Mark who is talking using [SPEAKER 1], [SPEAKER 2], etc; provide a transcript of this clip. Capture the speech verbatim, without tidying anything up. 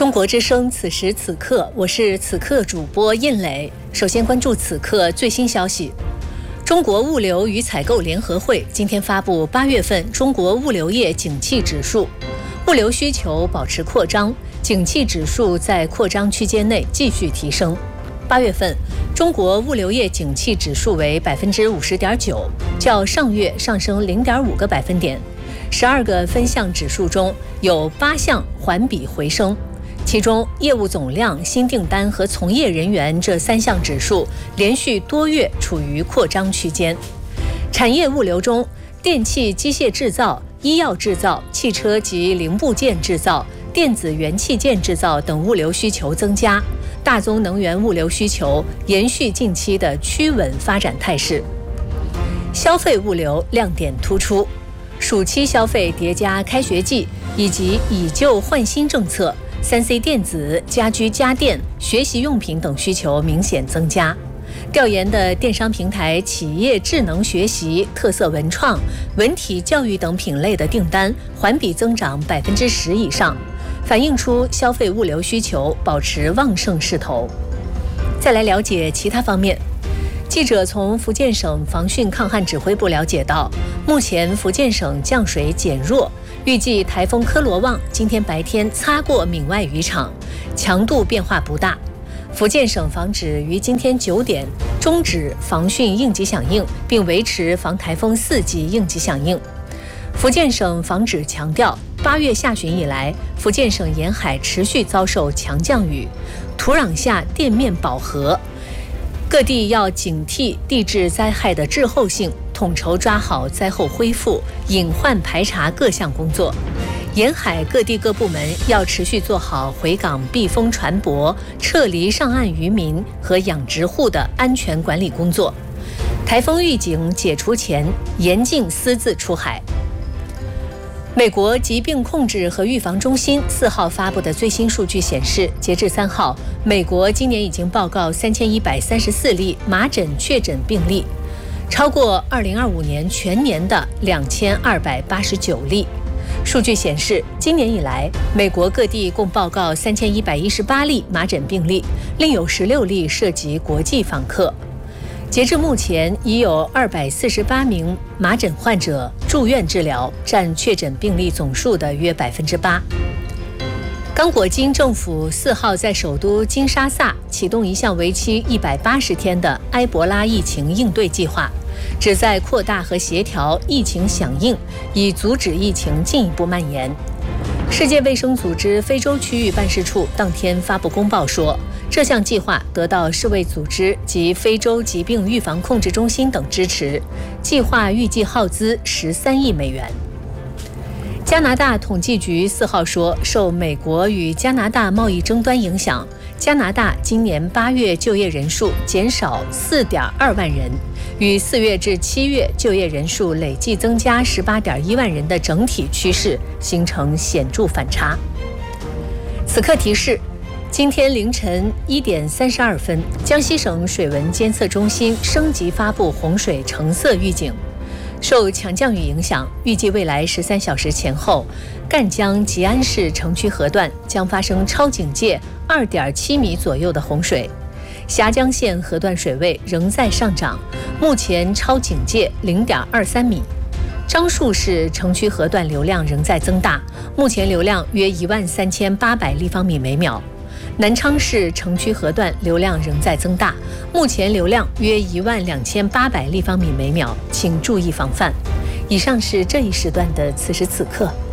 [SPEAKER 1] 中国之声，此时此刻，我是此刻主播印磊。首先关注此刻最新消息。中国物流与采购联合会今天发布八月份中国物流业景气指数，物流需求保持扩张，景气指数在扩张区间内继续提升。八月份，中国物流业景气指数为百分之五十点九，较上月上升零点五个百分点。十二个分项指数中有八项环比回升。其中，业务总量、新订单和从业人员这三项指数连续多月处于扩张区间。产业物流中，电气机械制造、医药制造、汽车及零部件制造、电子元器件制造等物流需求增加，大宗能源物流需求延续近期的趋稳发展态势。消费物流亮点突出，暑期消费叠加开学季以及以旧换新政策，三 C 电子、家居家电、学习用品等需求明显增加。调研的电商平台企业智能学习、特色文创、文体教育等品类的订单环比增长百分之十以上，反映出消费物流需求保持旺盛势头。再来了解其他方面。记者从福建省防汛抗旱指挥部了解到，目前福建省降水减弱，预计台风科罗旺今天白天擦过闽外渔场，强度变化不大。福建省防指于今天九点终止防汛应急响应，并维持防台风四级应急响应。福建省防指强调，八月下旬以来，福建省沿海持续遭受强降雨，土壤下垫面饱和。各地要警惕地质灾害的滞后性，统筹抓好灾后恢复、隐患排查各项工作。沿海各地各部门要持续做好回港避风船舶、撤离上岸渔民和养殖户的安全管理工作。台风预警解除前，严禁私自出海。美国疾病控制和预防中心四号发布的最新数据显示，截至三号，美国今年已经报告三千一百三十四例麻疹确诊病例，超过二零二五年全年的两千二百八十九例。数据显示，今年以来，美国各地共报告三千一百一十八例麻疹病例，另有十六例涉及国际访客。截至目前，已有二百四十八名麻疹患者住院治疗，占确诊病例总数的约百分之八。刚果金政府四号在首都金沙萨启动一项为期一百八十天的埃博拉疫情应对计划，旨在扩大和协调疫情响应，以阻止疫情进一步蔓延。世界卫生组织非洲区域办事处当天发布公报说，这项计划得到世卫组织及非洲疾病预防控制中心等支持，计划预计耗资十三亿美元。加拿大统计局四号说，受美国与加拿大贸易争端影响，加拿大今年八月就业人数减少四点二万人，与四月至七月就业人数累计增加十八点一万人的整体趋势形成显著反差。此刻提示，今天凌晨一点三十二分，江西省水文监测中心升级发布洪水橙色预警。受强降雨影响，预计未来十三小时前后，赣江吉安市城区河段将发生超警戒二点七米左右的洪水。峡江县河段水位仍在上涨，目前超警戒零点二三米。樟树市城区河段流量仍在增大，目前流量约一万三千八百立方米每秒。南昌市城区河段流量仍在增大，目前流量约一万两千八百立方米每秒，请注意防范。以上是这一时段的此时此刻。